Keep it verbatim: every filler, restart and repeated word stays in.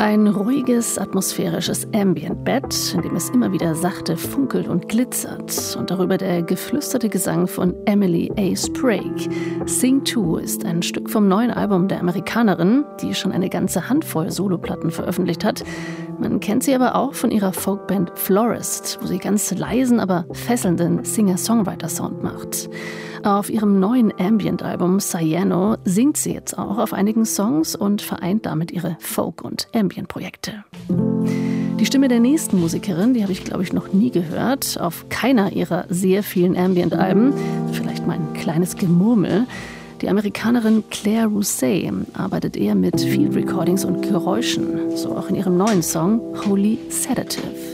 Ein ruhiges, atmosphärisches Ambient-Bett, in dem es immer wieder sachte funkelt und glitzert. Und darüber der geflüsterte Gesang von Emily A. Sprague. Sing Two ist ein Stück vom neuen Album der Amerikanerin, die schon eine ganze Handvoll Soloplatten veröffentlicht hat. Man kennt sie aber auch von ihrer Folkband Florist, wo sie ganz leisen, aber fesselnden Singer-Songwriter-Sound macht. Auf ihrem neuen Ambient-Album Cyano singt sie jetzt auch auf einigen Songs und vereint damit ihre Folk- und Ambient-Projekte. Die Stimme der nächsten Musikerin, die habe ich, glaube ich, noch nie gehört. Auf keiner ihrer sehr vielen Ambient-Alben. Vielleicht mal ein kleines Gemurmel. Die Amerikanerin Claire Rousay arbeitet eher mit Field Recordings und Geräuschen. So auch in ihrem neuen Song Holy Sedative.